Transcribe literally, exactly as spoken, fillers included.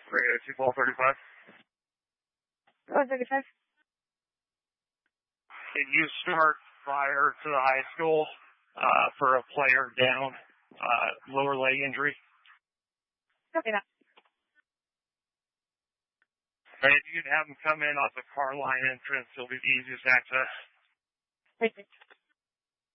Radio two twelve thirty-five. twelve thirty-five. Did you start prior to the high school uh, for a player down, uh, lower leg injury? Copy that. And if you could have him come in off the car line entrance, it'll be the easiest access. Perfect.